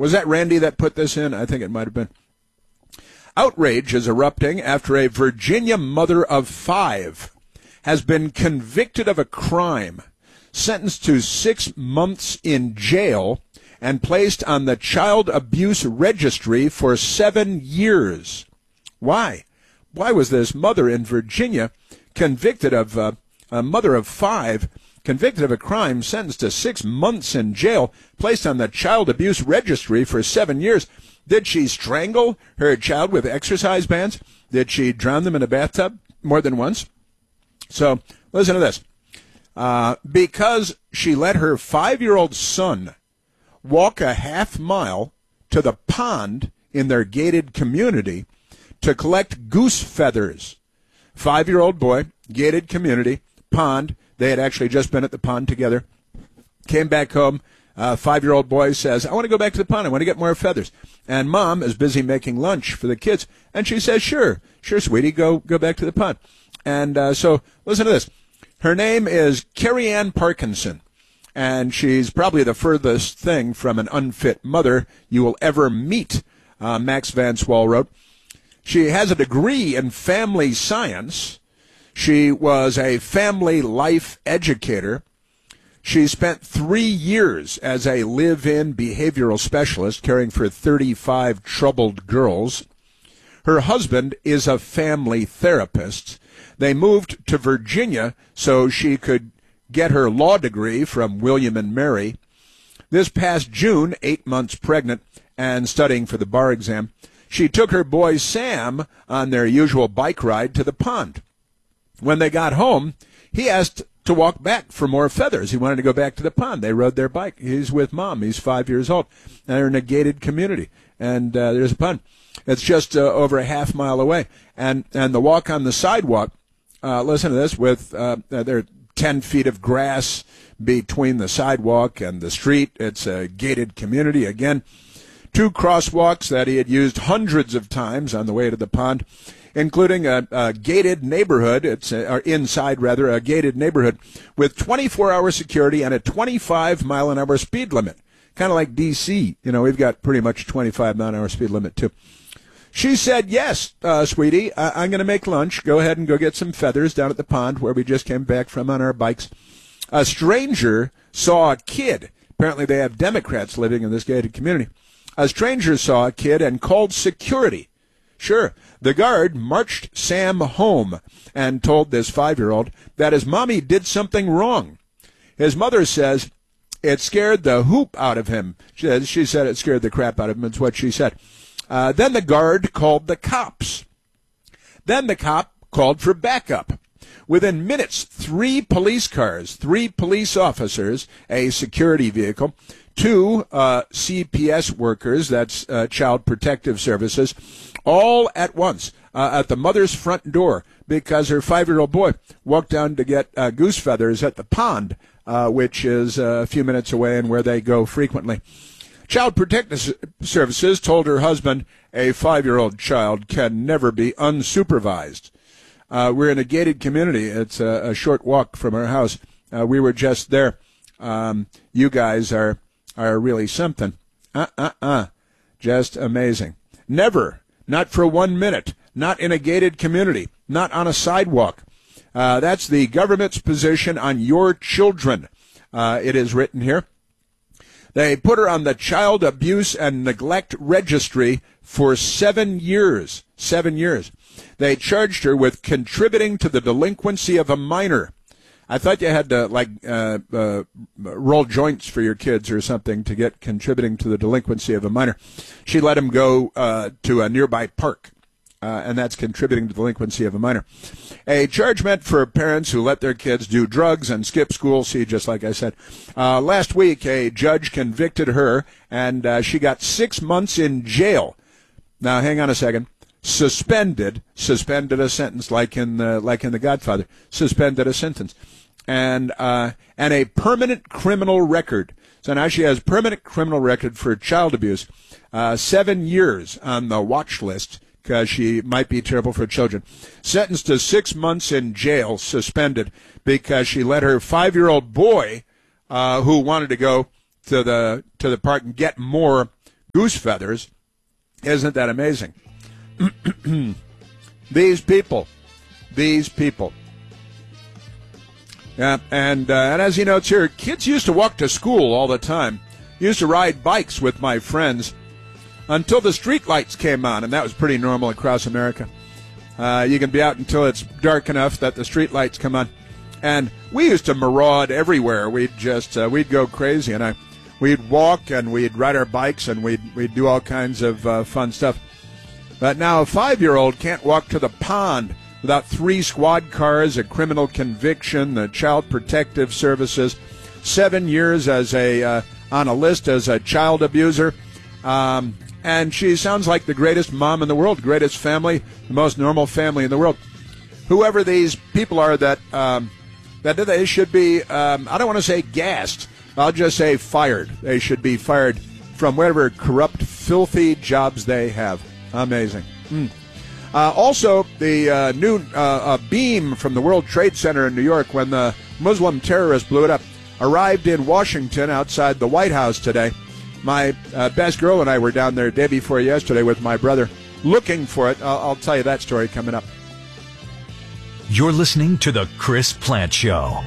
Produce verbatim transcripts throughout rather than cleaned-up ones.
was that Randy that put this in? I think it might have been. Outrage is erupting after a Virginia mother of five has been convicted of a crime, sentenced to six months in jail, and placed on the child abuse registry for seven years. Why? Why was this mother in Virginia convicted of, uh, a mother of five, convicted of a crime, sentenced to six months in jail, placed on the child abuse registry for seven years? Did she strangle her child with exercise bands? Did she drown them in a bathtub more than once? So, listen to this. Uh, because she let her five-year-old son walk a half mile to the pond in their gated community to collect goose feathers. Five-year-old boy, gated community, pond. They had actually just been at the pond together. Came back home. Uh, five-year-old boy says, I want to go back to the pond. I want to get more feathers. And mom is busy making lunch for the kids. And she says, sure, sure, sweetie, go go back to the pond. And uh, so listen to this. Her name is Carrie Ann Parkinson. And she's probably the furthest thing from an unfit mother you will ever meet, uh, Max Van Swal wrote. She has a degree in family science. She was a family life educator. She spent three years as a live-in behavioral specialist caring for thirty-five troubled girls. Her husband is a family therapist. They moved to Virginia so she could get her law degree from William and Mary. This past June, eight months pregnant and studying for the bar exam, she took her boy Sam on their usual bike ride to the pond. When they got home, he asked to walk back for more feathers. He wanted to go back to the pond. They rode their bike. He's with mom. He's five years old. And they're in a gated community. And uh, there's a pond. It's just uh, over a half mile away. And and the walk on the sidewalk, uh, listen to this, with uh, there are ten feet of grass between the sidewalk and the street. It's a gated community. Again, two crosswalks that he had used hundreds of times on the way to the pond, including a, a gated neighborhood, it's a, or inside rather, a gated neighborhood with twenty-four hour security and a twenty-five mile an hour speed limit. Kind of like D C. You know, we've got pretty much twenty-five mile an hour speed limit too. She said, yes, uh, sweetie, I- I'm going to make lunch. Go ahead and go get some feathers down at the pond where we just came back from on our bikes. A stranger saw a kid. Apparently they have Democrats living in this gated community. A stranger saw a kid and called security. Sure. The guard marched Sam home and told this five-year-old that his mommy did something wrong. His mother says it scared the hoop out of him. She said, she said it scared the crap out of him. That's what she said. Uh, then the guard called the cops. Then the cop called for backup. Within minutes, three police cars, three police officers, a security vehicle, two uh, C P S workers, that's uh, Child Protective Services, all at once uh, at the mother's front door because her five-year-old boy walked down to get uh, goose feathers at the pond, uh, which is uh, a few minutes away and where they go frequently. Child Protective Services told her husband a five-year-old child can never be unsupervised. Uh, we're in a gated community. It's a, a short walk from our house. Uh, we were just there. Um, you guys are are really something. Uh-uh-uh. Just amazing. Never, not for one minute, not in a gated community, not on a sidewalk. Uh, that's the government's position on your children. Uh, it is written here. They put her on the Child Abuse and Neglect Registry for seven years. Seven years. They charged her with contributing to the delinquency of a minor. I thought you had to, like, uh, uh, roll joints for your kids or something to get contributing to the delinquency of a minor. She let him go uh, to a nearby park, uh, and that's contributing to the delinquency of a minor. A charge meant for parents who let their kids do drugs and skip school. See, just like I said. Uh, last week, a judge convicted her, and uh, she got six months in jail. Now, hang on a second. Suspended, suspended a sentence like in the, like in The Godfather, suspended a sentence, and uh, and a permanent criminal record. So now she has permanent criminal record for child abuse, uh, seven years on the watch list because she might be terrible for children. Sentenced to six months in jail, suspended because she let her five-year-old boy, uh, who wanted to go to the to the park and get more goose feathers. Isn't that amazing? These people, these people. Yeah, and, uh, and as he notes here, kids used to walk to school all the time. Used to ride bikes with my friends until the street lights came on, and that was pretty normal across America. Uh, you can be out until it's dark enough that the street lights come on. And we used to maraud everywhere. We'd just, uh, we'd go crazy, and I, we'd walk and we'd ride our bikes and we'd, we'd do all kinds of uh, fun stuff. But now a five-year-old can't walk to the pond without three squad cars, a criminal conviction, the Child Protective Services, seven years as a uh, on a list as a child abuser. Um, and she sounds like the greatest mom in the world, greatest family, the most normal family in the world. Whoever these people are that um, that they should be, um, I don't want to say gassed, I'll just say fired. They should be fired from whatever corrupt, filthy jobs they have. Amazing. Mm. Uh, also, the uh, new uh, uh, beam from the World Trade Center in New York, when the Muslim terrorists blew it up, arrived in Washington outside the White House today. My uh, best girl and I were down there day before yesterday with my brother looking for it. I'll, I'll tell you that story coming up. You're listening to The Chris Plante Show.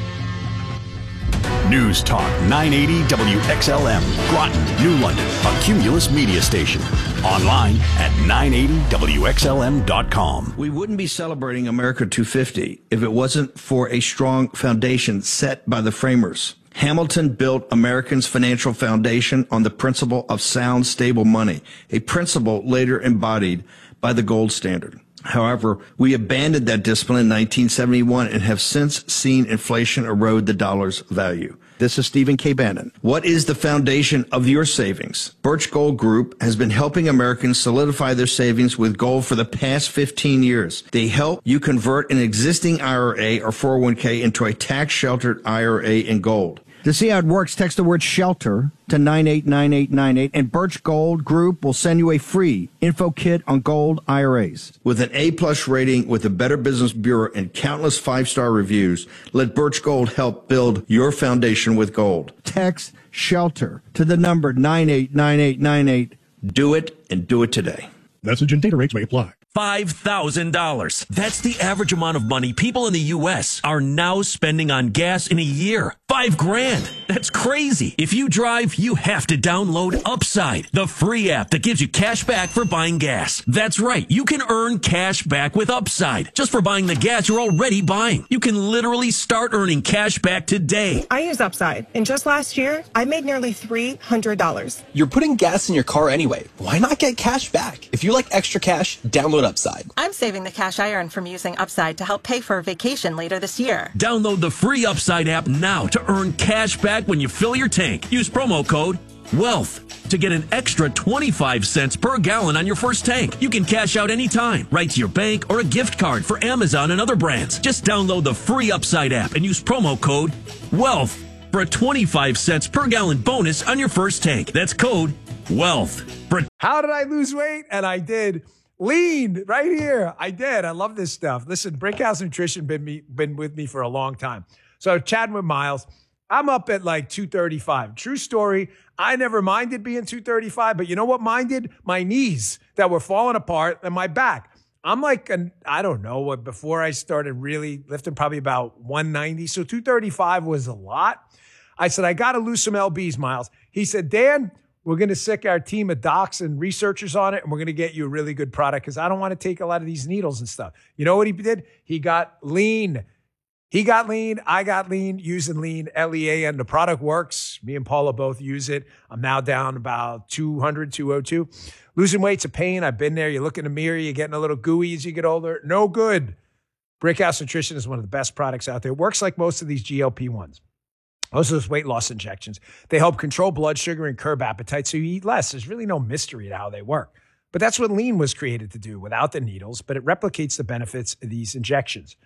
News Talk nine eighty W X L M, Groton, New London, a Cumulus media station. Online at nine eighty W X L M dot com. We wouldn't be celebrating America two fifty if it wasn't for a strong foundation set by the framers. Hamilton built Americans' financial foundation on the principle of sound, stable money, a principle later embodied by the gold standard. However, we abandoned that discipline in nineteen seventy-one and have since seen inflation erode the dollar's value. This is Stephen K. Bannon. What is the foundation of your savings? Birch Gold Group has been helping Americans solidify their savings with gold for the past fifteen years. They help you convert an existing I R A or four oh one k into a tax-sheltered I R A in gold. To see how it works, text the word SHELTER to nine eight nine eight nine eight, and Birch Gold Group will send you a free info kit on gold I R As. With an A-plus rating with the Better Business Bureau and countless five-star reviews, let Birch Gold help build your foundation with gold. Text SHELTER to the number nine eight nine eight nine eight. Do it, and do it today. Message and data rates may apply. five thousand dollars. That's the average amount of money people in the U S are now spending on gas in a year. Five grand. That's crazy. If you drive, you have to download Upside, the free app that gives you cash back for buying gas. That's right. You can earn cash back with Upside just for buying the gas you're already buying. You can literally start earning cash back today. I use Upside, and just last year, I made nearly three hundred dollars. You're putting gas in your car anyway. Why not get cash back? If you like extra cash, download Upside. I'm saving the cash I earn from using Upside to help pay for a vacation later this year. Download the free Upside app now to earn cash back when you fill your tank. Use promo code WEALTH to get an extra twenty-five cents per gallon on your first tank. You can cash out anytime, right to your bank or a gift card for Amazon and other brands. Just download the free Upside app and use promo code WEALTH for a twenty-five cents per gallon bonus on your first tank. That's code WEALTH. For- How did I lose weight? And I did. Lean right here. I did. I love this stuff. Listen, Brickhouse Nutrition been me been with me for a long time. So chatting with Miles, I'm up at like two thirty-five. True story. I never minded being two thirty-five, but you know what minded? My knees that were falling apart and my back. I'm like, an, I don't know what, before I started really lifting, probably about one ninety. So two thirty-five was a lot. I said, I got to lose some L Bs, Miles. He said, Dan, we're going to sick our team of docs and researchers on it, and we're going to get you a really good product because I don't want to take a lot of these needles and stuff. You know what he did? He got lean. He got lean. I got lean using lean, L E A N. The product works. Me and Paula both use it. I'm now down about two hundred, two oh two. Losing weight's a pain. I've been there. You look in the mirror. You're getting a little gooey as you get older. No good. Brickhouse Nutrition is one of the best products out there. It works like most of these G L P ones. Most of those weight loss injections, they help control blood sugar and curb appetite so you eat less. There's really no mystery to how they work. But that's what lean was created to do without the needles, but it replicates the benefits of these injections.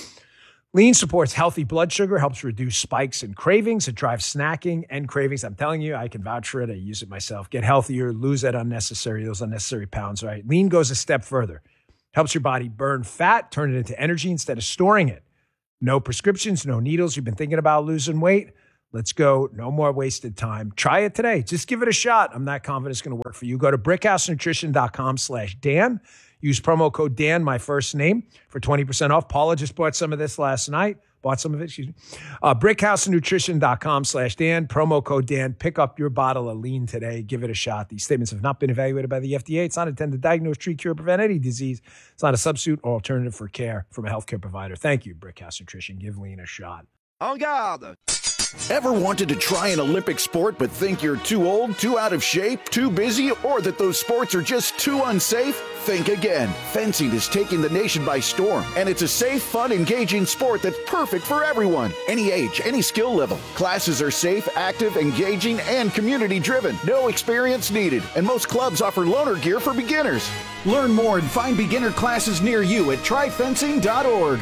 Lean supports healthy blood sugar, helps reduce spikes and cravings. It drives snacking and cravings. I'm telling you, I can vouch for it. I use it myself. Get healthier, lose that unnecessary, those unnecessary pounds, right? Lean goes a step further. Helps your body burn fat, turn it into energy instead of storing it. No prescriptions, no needles. You've been thinking about losing weight? Let's go. No more wasted time. Try it today. Just give it a shot. I'm not confident it's going to work for you. Go to brickhousenutrition.com slash Dan. Use promo code Dan, my first name, for twenty percent off. Paula just bought some of this last night. Bought some of it, excuse me. Uh, brickhousenutrition.com slash Dan. Promo code Dan. Pick up your bottle of lean today. Give it a shot. These statements have not been evaluated by the F D A. It's not intended to diagnose, treat, cure, or prevent any disease. It's not a substitute or alternative for care from a healthcare provider. Thank you, Brickhouse Nutrition. Give lean a shot. En garde! Ever wanted to try an Olympic sport but think you're too old, too out of shape, too busy, or that those sports are just too unsafe? Think again. Fencing is taking the nation by storm, and it's a safe, fun, engaging sport that's perfect for everyone. Any age, any skill level. Classes are safe, active, engaging, and community-driven. No experience needed, and most clubs offer loaner gear for beginners. Learn more and find beginner classes near you at try fencing dot org.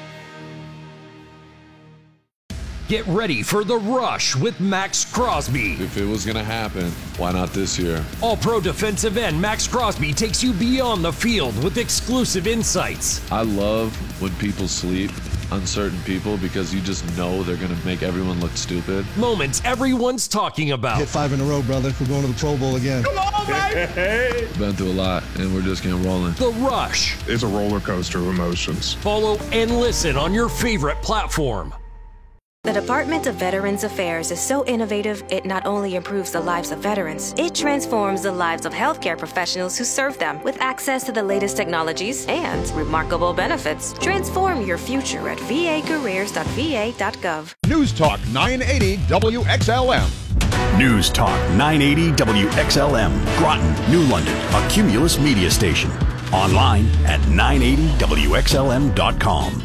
Get ready for The Rush with Max Crosby. If it was going to happen, why not this year? All-pro defensive end Max Crosby takes you beyond the field with exclusive insights. I love when people sleep, uncertain people, because you just know they're going to make everyone look stupid. Moments everyone's talking about. Hit five in a row, brother. We're going to the Pro Bowl again. Come on, baby! Been through a lot, and we're just getting rolling. The Rush. It's a roller coaster of emotions. Follow and listen on your favorite platform. The Department of Veterans Affairs is so innovative, it not only improves the lives of veterans, it transforms the lives of healthcare professionals who serve them with access to the latest technologies and remarkable benefits. Transform your future at v a careers dot v a dot gov. News Talk nine eighty W X L M. News Talk nine eighty W X L M, Groton, New London, a Cumulus media station. Online at nine eighty W X L M dot com.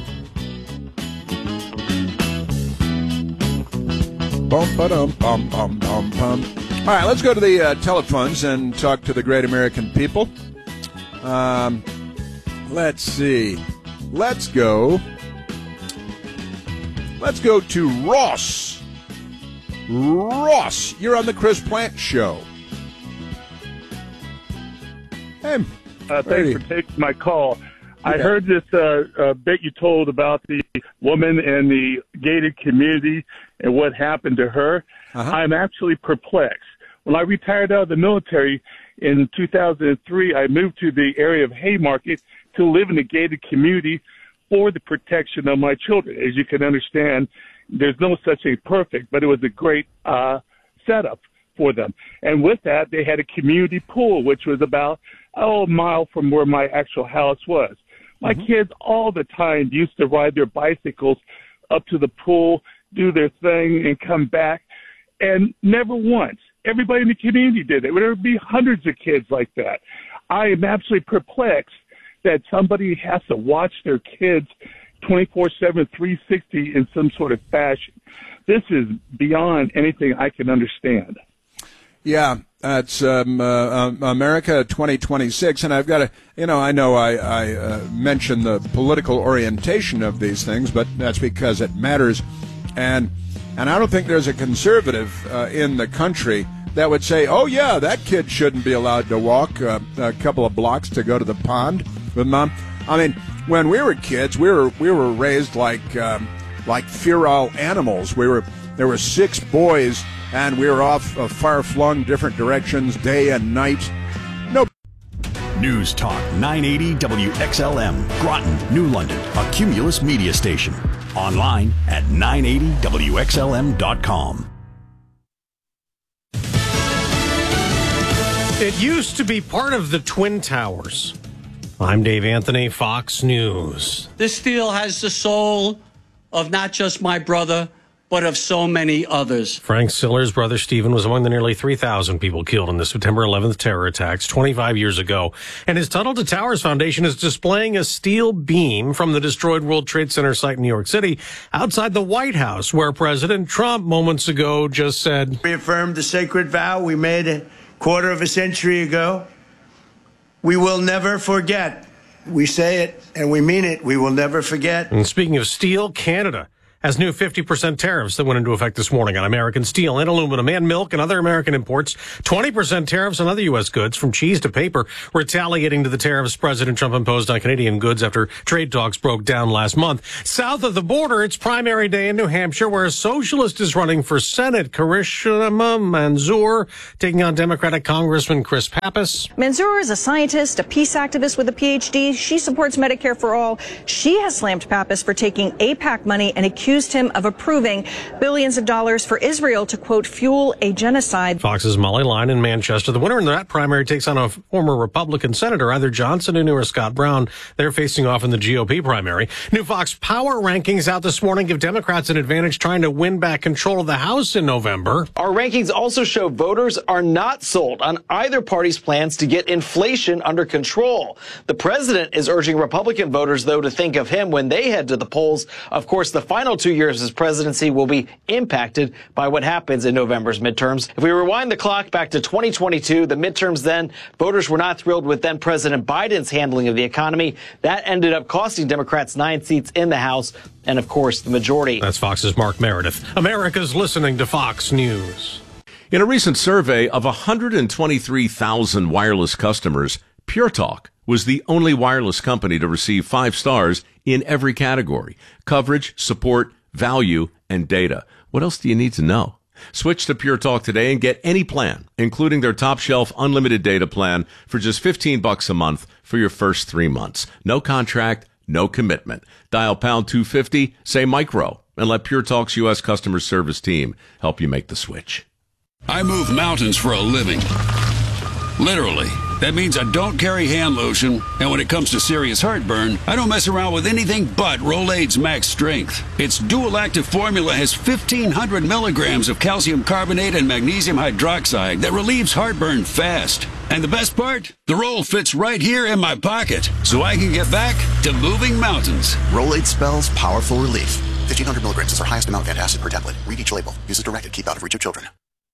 Bum, ba-dum, bum, bum, bum, bum. All right, let's go to the uh, telephones and talk to the great American people. Um, let's see. Let's go. Let's go to Ross. Ross, you're on the Chris Plant Show. Hey, uh, thanks for taking my call. I heard this uh, uh, bit you told about the woman in the gated community and what happened to her. Uh-huh. I'm actually perplexed. When I retired out of the military in two thousand three, I moved to the area of Haymarket to live in a gated community for the protection of my children. As you can understand, there's no such thing perfect, but it was a great uh, setup for them. And with that, they had a community pool, which was about oh, a mile from where my actual house was. My mm-hmm. kids all the time used to ride their bicycles up to the pool, do their thing, and come back. And never once, everybody in the community did it. There would be hundreds of kids like that. I am absolutely perplexed that somebody has to watch their kids twenty-four seven, three sixty in some sort of fashion. This is beyond anything I can understand. Yeah, that's um, uh, America twenty twenty-six, and I've got to, you know, I know I, I uh, mention the political orientation of these things, but that's because it matters, and and I don't think there's a conservative uh, in the country that would say, oh yeah, that kid shouldn't be allowed to walk uh, a couple of blocks to go to the pond with mom. I mean, when we were kids, we were we were raised like um, like feral animals. We were there were six boys. And we were off uh, far-flung different directions, day and night. No. News Talk nine eighty W X L M, Groton, New London, a Cumulus media station. Online at nine eighty W X L M dot com. It used to be part of the Twin Towers. I'm Dave Anthony, Fox News. This steel has the soul of not just my brother, but of so many others. Frank Siller's brother Stephen was among the nearly three thousand people killed in the September eleventh terror attacks twenty-five years ago. And his Tunnel to Towers Foundation is displaying a steel beam from the destroyed World Trade Center site in New York City outside the White House, where President Trump moments ago just said, reaffirmed the sacred vow we made a quarter of a century ago. We will never forget. We say it and we mean it. We will never forget. And speaking of steel, Canada has new fifty percent tariffs that went into effect this morning on American steel and aluminum and milk and other American imports. twenty percent tariffs on other U S goods, from cheese to paper, retaliating to the tariffs President Trump imposed on Canadian goods after trade talks broke down last month. South of the border, it's primary day in New Hampshire, where a socialist is running for Senate. Karishma Manzoor taking on Democratic Congressman Chris Pappas. Manzoor is a scientist, a peace activist with a P H D. She supports Medicare for all. She has slammed Pappas for taking AIPAC money and accused him of approving billions of dollars for Israel to, quote, fuel a genocide. Fox's Molly Line in Manchester. The winner in that primary takes on a former Republican senator, either Johnson or Scott Brown. They're facing off in the G O P primary. New Fox Power rankings out this morning give Democrats an advantage trying to win back control of the House in November. Our rankings also show voters are not sold on either party's plans to get inflation under control. The president is urging Republican voters, though, to think of him when they head to the polls. Of course, the final two years of his presidency will be impacted by what happens in November's midterms. If we rewind the clock back to twenty twenty-two, the midterms then, voters were not thrilled with then President Biden's handling of the economy. That ended up costing Democrats nine seats in the House and, of course, the majority. That's Fox's Mark Meredith. America's listening to Fox News. In a recent survey of one hundred twenty-three thousand wireless customers, Pure Talk was the only wireless company to receive five stars in every category: coverage, support, value, and data. What else do you need to know? Switch to Pure Talk today and get any plan, including their top shelf unlimited data plan, for just fifteen bucks a month for your first three months. No contract, no commitment. Dial pound two fifty, say micro, and let Pure Talk's U S customer service team help you make the switch. I move mountains for a living. Literally. That means I don't carry hand lotion, and when it comes to serious heartburn, I don't mess around with anything but Rolaids Max Strength. Its dual-active formula has fifteen hundred milligrams of calcium carbonate and magnesium hydroxide that relieves heartburn fast. And the best part? The roll fits right here in my pocket, so I can get back to moving mountains. Rolaids spells powerful relief. fifteen hundred milligrams is our highest amount of antacid per tablet. Read each label. Use as directed. Keep out of reach of children.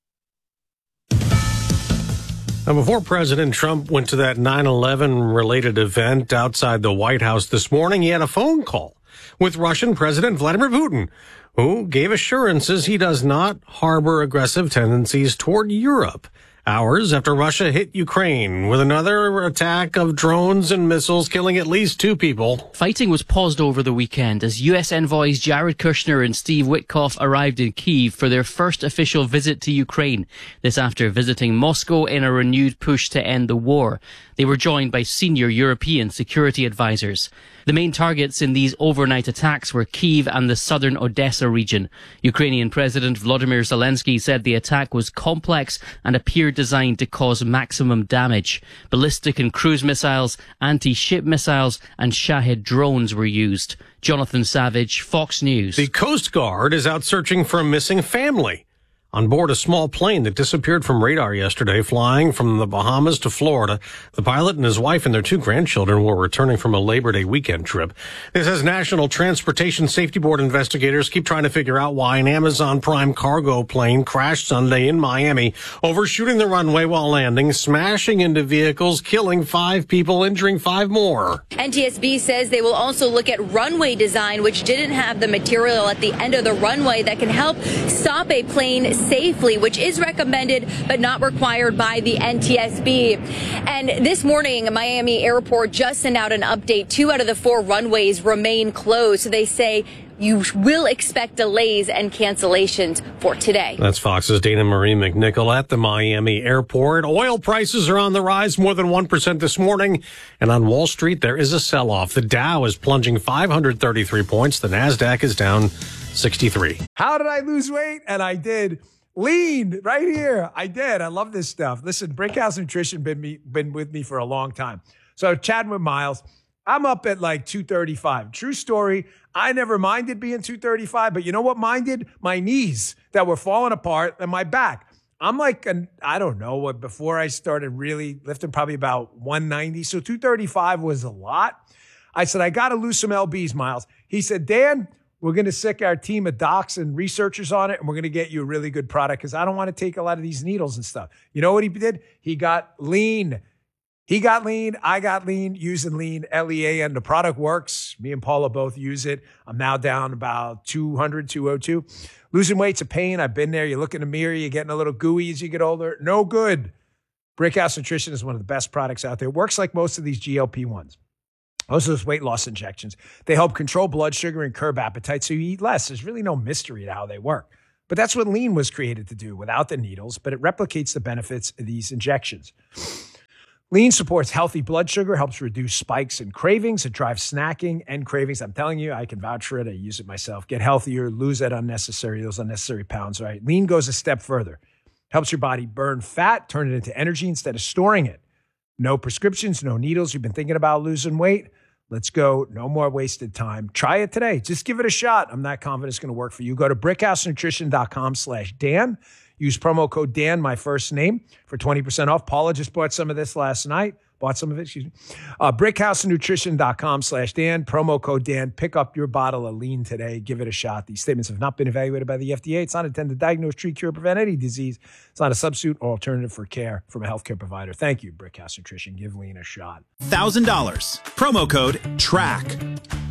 Now, before President Trump went to that nine eleven related event outside the White House this morning, he had a phone call with Russian President Vladimir Putin, who gave assurances he does not harbor aggressive tendencies toward Europe. Hours after Russia hit Ukraine with another attack of drones and missiles, killing at least two people. Fighting was paused over the weekend as U S envoys Jared Kushner and Steve Witkoff arrived in Kyiv for their first official visit to Ukraine. This after visiting Moscow in a renewed push to end the war. They were joined by senior European security advisors. The main targets in these overnight attacks were Kyiv and the southern Odessa region. Ukrainian President Volodymyr Zelensky said the attack was complex and appeared designed to cause maximum damage. Ballistic and cruise missiles, anti-ship missiles and Shahed drones were used. Jonathan Savage, Fox News. The Coast Guard is out searching for a missing family on board a small plane that disappeared from radar yesterday, flying from the Bahamas to Florida. The pilot and his wife and their two grandchildren were returning from a Labor Day weekend trip. This as National Transportation Safety Board investigators keep trying to figure out why an Amazon Prime cargo plane crashed Sunday in Miami, overshooting the runway while landing, smashing into vehicles, killing five people, injuring five more. N T S B says they will also look at runway design, which didn't have the material at the end of the runway that can help stop a plane safely, which is recommended but not required by the N T S B. And this morning, Miami Airport just sent out an update. Two out of the four runways remain closed. So they say you will expect delays and cancellations for today. That's Fox's Dana Marie McNichol at the Miami Airport. Oil prices are on the rise more than one percent this morning. And on Wall Street, there is a sell-off. The Dow is plunging five hundred thirty-three points. The NASDAQ is down sixty-three. How did I lose weight? And I did. Lean right here. I did. I love this stuff. Listen, Brickhouse Nutrition been me, been with me for a long time. So chatting with Miles, I'm up at like two thirty-five. True story. I never minded being two thirty-five, but you know what minded? My knees that were falling apart and my back. I'm like, an, I don't know what, before I started really lifting, probably about one ninety. So two thirty-five was a lot. I said, I got to lose some L Bs, Miles. He said, Dan, we're going to sick our team of docs and researchers on it, and we're going to get you a really good product because I don't want to take a lot of these needles and stuff. You know what he did? He got lean. He got lean. I got lean using lean, L E A N. The product works. Me and Paula both use it. I'm now down about two hundred, two oh two. Losing weight's a pain. I've been there. You look in the mirror, you're getting a little gooey as you get older. No good. Brickhouse Nutrition is one of the best products out there. It works like most of these G L P ones. Most of those weight loss injections. They help control blood sugar and curb appetite so you eat less. There's really no mystery to how they work. But that's what lean was created to do without the needles, but it replicates the benefits of these injections. Lean supports healthy blood sugar, helps reduce spikes and cravings. It drives snacking and cravings. I'm telling you, I can vouch for it. I use it myself. Get healthier, lose that unnecessary, those unnecessary pounds, right? Lean goes a step further. Helps your body burn fat, turn it into energy instead of storing it. No prescriptions, no needles. You've been thinking about losing weight? Let's go. No more wasted time. Try it today. Just give it a shot. I'm not confident it's going to work for you. Go to brickhousenutrition.com slash Dan. Use promo code Dan, my first name, for twenty percent off. Paula just bought some of this last night. Bought some of it, excuse me. Uh, brickhousenutrition.com slash Dan. Promo code Dan. Pick up your bottle of lean today. Give it a shot. These statements have not been evaluated by the F D A. It's not intended to diagnose, treat, cure, prevent any disease. It's not a substitute or alternative for care from a healthcare provider. Thank you, Brickhouse Nutrition. Give lean a shot. one thousand dollars. Promo code TRACK.